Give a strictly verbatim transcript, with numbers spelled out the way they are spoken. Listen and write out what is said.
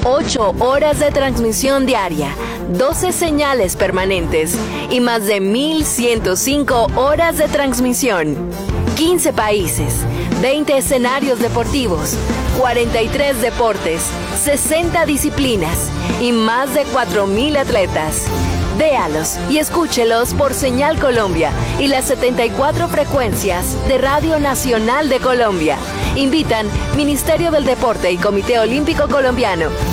ocho horas de transmisión diaria, doce señales permanentes y más de mil ciento cinco horas de transmisión. quince países, veinte escenarios deportivos, cuarenta y tres deportes, sesenta disciplinas y más de cuatro mil atletas. Véalos y escúchelos por Señal Colombia y las setenta y cuatro frecuencias de Radio Nacional de Colombia. Invitan Ministerio del Deporte y Comité Olímpico Colombiano.